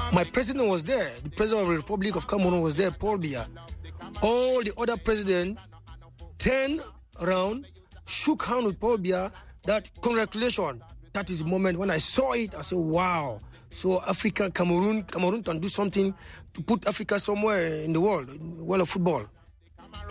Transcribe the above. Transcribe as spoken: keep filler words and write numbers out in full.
My president was there. The president of the Republic of Cameroon was there, Paul Biya. All the other presidents turned around, shook hands with Paul Biya. That congratulations. That is the moment when I saw it. I said, wow. So Africa, Cameroon, Cameroon can do something to put Africa somewhere in the world, in the world of football.